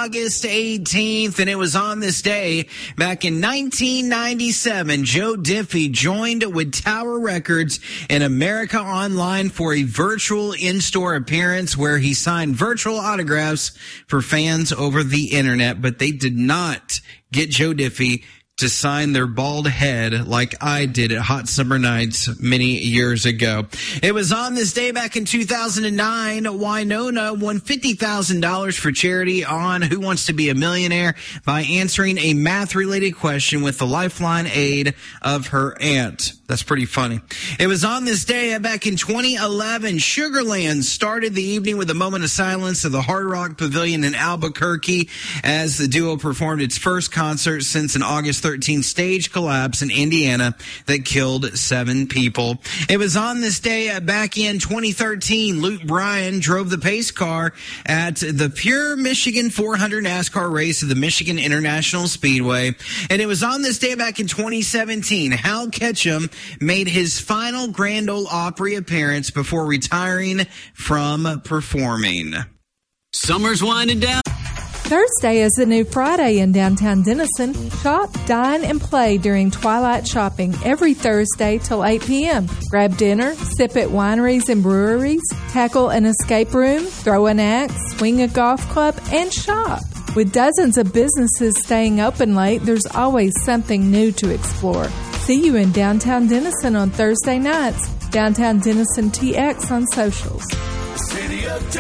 August 18th, and it was on this day back in 1997, Joe Diffie joined with Tower Records and America Online for a virtual in-store appearance where he signed virtual autographs for fans over the internet, but they did not get Joe Diffie to sign their bald head like I did at Hot Summer Nights many years ago. It was on this day back in 2009, Winona won $50,000 for charity on Who Wants to Be a Millionaire by answering a math-related question with the lifeline aid of her aunt. That's pretty funny. It was on this day back in 2011, Sugarland started the evening with a moment of silence at the Hard Rock Pavilion in Albuquerque as the duo performed its first concert since an August 13th stage collapse in Indiana that killed 7 people. It was on this day back in 2013, Luke Bryan drove the pace car at the Pure Michigan 400 NASCAR race at the Michigan International Speedway. And it was on this day back in 2017, Hal Ketchum made his final Grand Ole Opry appearance before retiring from performing. Summer's winding down. Thursday is the new Friday in downtown Denison. Shop, dine, and play during Twilight Shopping every Thursday till 8 p.m. Grab dinner, sip at wineries and breweries, tackle an escape room, throw an axe, swing a golf club, and shop. With dozens of businesses staying open late, there's always something new to explore. See you in downtown Denison on Thursday nights. Downtown Denison TX on socials. City of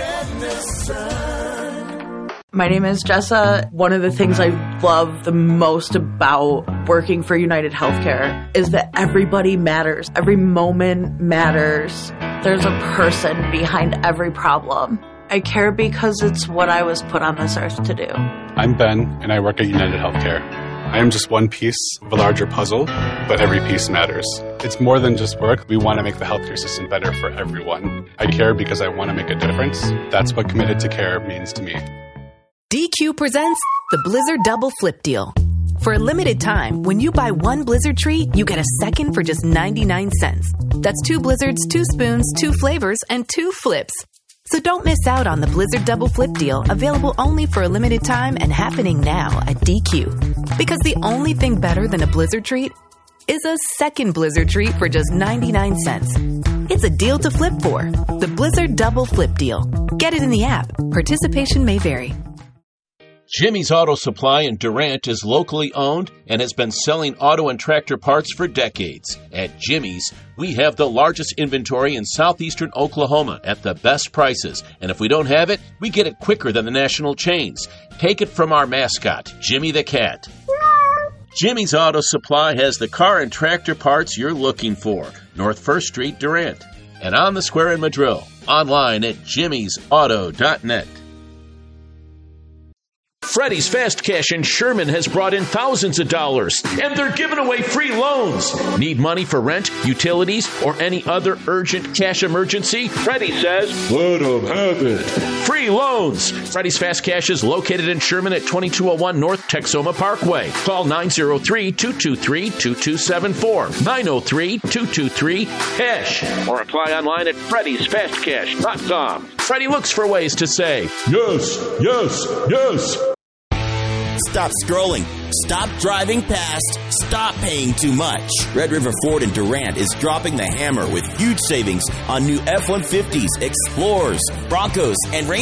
Denison. My name is Jessa. One of the things I love the most about working for United Healthcare is that everybody matters. Every moment matters. There's a person behind every problem. I care because it's what I was put on this earth to do. I'm Ben, and I work at United Healthcare. I am just one piece of a larger puzzle, but every piece matters. It's more than just work. We want to make the healthcare system better for everyone. I care because I want to make a difference. That's what committed to care means to me. DQ presents the Blizzard Double Flip Deal. For a limited time, when you buy one Blizzard treat, you get a second for just 99 cents. That's 2 Blizzards, 2 spoons, 2 flavors, and 2 flips. So don't miss out on the Blizzard Double Flip Deal, available only for a limited time and happening now at DQ. Because the only thing better than a Blizzard treat is a second Blizzard treat for just 99 cents. It's a deal to flip for. The Blizzard Double Flip Deal. Get it in the app. Participation may vary. Jimmy's Auto Supply in Durant is locally owned and has been selling auto and tractor parts for decades. At Jimmy's, we have the largest inventory in southeastern Oklahoma at the best prices. And if we don't have it, we get it quicker than the national chains. Take it from our mascot, Jimmy the Cat. Jimmy's Auto Supply has the car and tractor parts you're looking for. North 1st Street, Durant. And on the square in Madrill. Online at jimmysauto.net. Freddy's Fast Cash in Sherman has brought in thousands of dollars, and they're giving away free loans. Need money for rent, utilities, or any other urgent cash emergency? Freddy says, let them have it. Free loans. Freddy's Fast Cash is located in Sherman at 2201 North Texoma Parkway. Call 903-223-2274. 903-223-CASH. Or apply online at freddysfastcash.com. Freddy looks for ways to say, yes, yes, yes. Stop scrolling. Stop driving past. Stop paying too much. Red River Ford in Durant is dropping the hammer with huge savings on new F-150s, Explorers, Broncos, and Rangers.